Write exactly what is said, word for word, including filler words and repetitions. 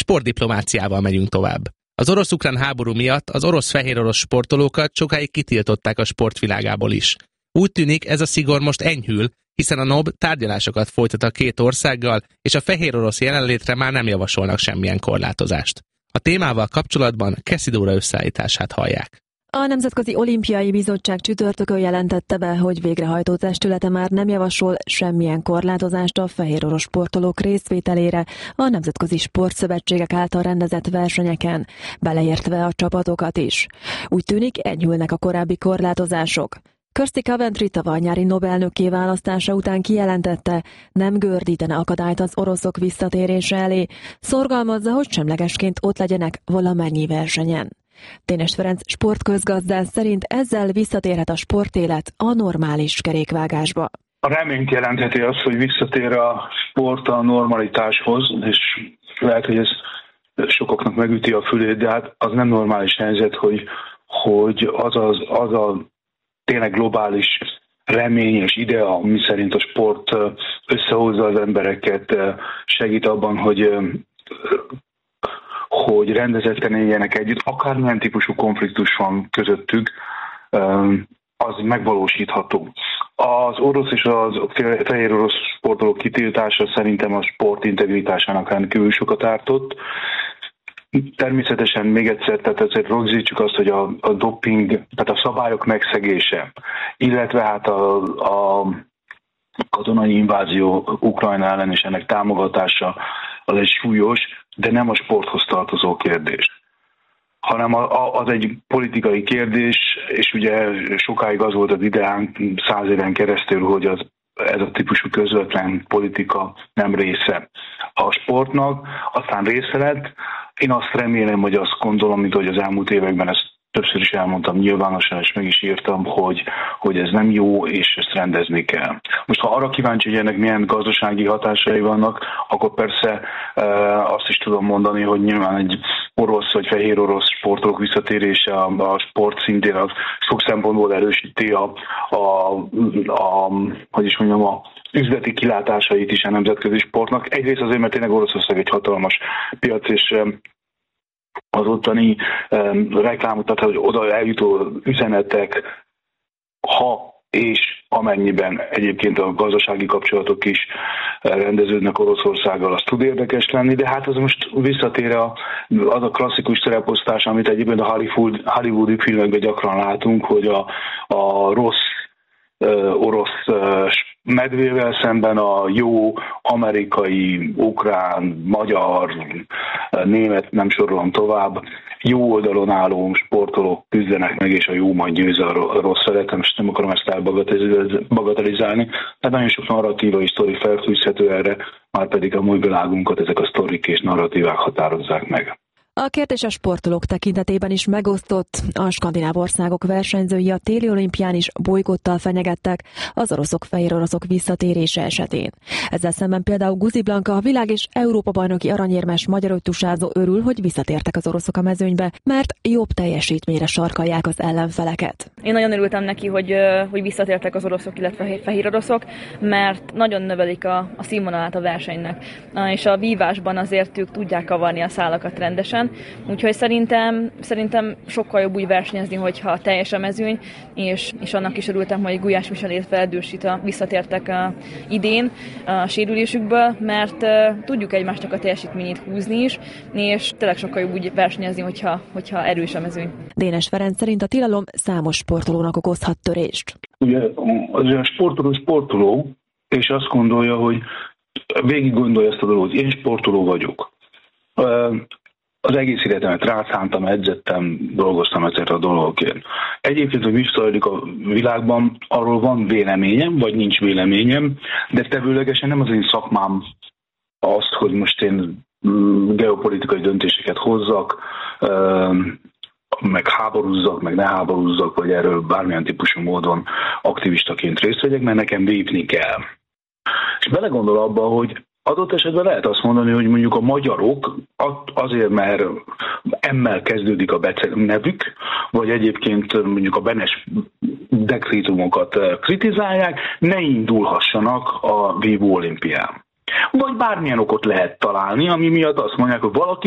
sportdiplomáciával megyünk tovább. Az orosz-ukrán háború miatt az orosz-fehérorosz sportolókat sokáig kitiltották a sportvilágából is. Úgy tűnik, ez a szigor most enyhül, hiszen a en o bé tárgyalásokat folytat a két országgal, és a fehérorosz jelenlétre már nem javasolnak semmilyen korlátozást. A témával kapcsolatban Keszi Dóra összeállítását hallják. A Nemzetközi Olimpiai Bizottság csütörtökön jelentette be, hogy végrehajtó testülete már nem javasol semmilyen korlátozást a fehérorosz sportolók részvételére a nemzetközi sportszövetségek által rendezett versenyeken, beleértve a csapatokat is. Úgy tűnik, enyhülnek a korábbi korlátozások. Kirsty Coventry tavaly nyári Nobel-nőkké választása után kijelentette, nem gördítene akadályt az oroszok visszatérése elé, szorgalmazza, hogy semlegesként ott legyenek valamennyi versenyen. Dénes Ferenc sportközgazdász szerint ezzel visszatérhet a sportélet a normális kerékvágásba. A reményt jelentheti az, hogy visszatér a sport a normalitáshoz, és lehet, hogy ez sokaknak megüti a fülét, de hát az nem normális helyzet, hogy, hogy az, az, az a tényleg globális remény és idea, mi szerint a sport összehozza az embereket, segít abban, hogy hogy rendezetten éljenek együtt, akármilyen típusú konfliktus van közöttük, az megvalósítható. Az orosz és az fehér orosz sportolók kitiltása szerintem a sport integritásának rendkívül sokat ártott. Természetesen még egyszer, tehát ezért rögzítsük azt, hogy a, a doping, tehát a szabályok megszegése, illetve hát a, a katonai invázió Ukrajna ellen és ennek támogatása az egy súlyos, de nem a sporthoz tartozó kérdés, hanem az egy politikai kérdés, és ugye sokáig az volt az ideánk száz éven keresztül, hogy az, ez a típusú közvetlen politika nem része a sportnak, aztán része lett. Én azt remélem, hogy azt gondolom, mint hogy az elmúlt években ezt többször is elmondtam nyilvánosan, és meg is írtam, hogy, hogy ez nem jó, és ezt rendezni kell. Most ha arra kíváncsi, hogy ennek milyen gazdasági hatásai vannak, akkor persze e, azt is tudom mondani, hogy nyilván egy orosz vagy fehér orosz sportolók visszatérése a, a sport szintén az sok szempontból erősíti a, a, a, hogy is mondjam, a üzleti kilátásait is a nemzetközi sportnak. Egyrészt azért, mert tényleg Oroszország egy hatalmas piac, és az ottani um, reklámot, hogy oda eljutó üzenetek, ha és amennyiben egyébként a gazdasági kapcsolatok is rendeződnek Oroszországgal, az tud érdekes lenni, de hát az most visszatér a, az a klasszikus szereposztás, amit egyébként a Hollywood, hollywoodi filmekben gyakran látunk, hogy a, a rossz uh, orosz uh, medvével szemben a jó amerikai, ukrán, magyar, német, nem sorolom tovább, jó oldalon álló sportolók küzdenek meg, és a jó majd győz a rossz felett. Most nem akarom ezt elbagatelizálni, tehát nagyon sok narratíva és sztori felfűzhető erre, már pedig a mai világunkat ezek a sztorik és narratívák határozzák meg. A kérdés a sportolók tekintetében is megosztott. A skandináv országok versenyzői a téli olimpián is bolykottal fenyegettek az oroszok fehér oroszok visszatérése esetén. Ezzel szemben például Guzi Blanka, a világ és Európa bajnoki aranyérmes magyar öttusázó örül, hogy visszatértek az oroszok a mezőnybe, mert jobb teljesítményre sarkalják az ellenfeleket. Én nagyon örültem neki, hogy, hogy visszatértek az oroszok, illetve fehér oroszok, mert nagyon növelik a, a színvonalát a versenynek. És a vívásban azért ők tudják kavarni a szálakat rendesen. Úgyhogy szerintem, szerintem sokkal jobb úgy versenyezni, hogyha teljes a mezőny, és, és annak is örültem, hogy Gulyás Michel, illetve Erdős Rita visszatértek a, idén a sérülésükből, mert uh, tudjuk egymásnak a teljesítményét húzni is, és tényleg sokkal jobb úgy versenyezni, hogyha, hogyha erős a mezőny. Dénes Ferenc szerint a tilalom számos sportolónak okozhat törést. Ugye az a sportoló sportoló, és azt gondolja, hogy végig gondolja ezt a dolgot, én sportoló vagyok. Uh, Az egész életemet rászántam, edzettem, dolgoztam ezért a dolgokért. Egyébként, hogy visszajlik a világban, arról van véleményem, vagy nincs véleményem, de tevőlegesen nem az én szakmám azt, hogy most én geopolitikai döntéseket hozzak, meg háborúzzak, meg ne háborúzzak, vagy erről bármilyen típusú módon aktivistaként részt vegyek, mert nekem lépni kell. És belegondol abba, hogy adott esetben lehet azt mondani, hogy mondjuk a magyarok azért, mert emmel kezdődik a nevük, vagy egyébként mondjuk a Benes dekrétumokat kritizálják, ne indulhassanak a vívó olimpián. Vagy bármilyen okot lehet találni, ami miatt azt mondják, hogy valaki